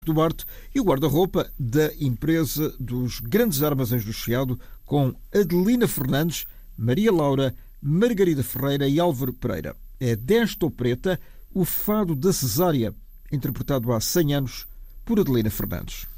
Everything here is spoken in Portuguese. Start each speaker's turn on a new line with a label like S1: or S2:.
S1: Duarte e o guarda-roupa da empresa dos Grandes Armazéns do Chiado, com Adelina Fernandes, Maria Laura, Margarida Ferreira e Álvaro Pereira. É desta opereta o Fado da Cesária, interpretado há 100 anos por Adelina Fernandes.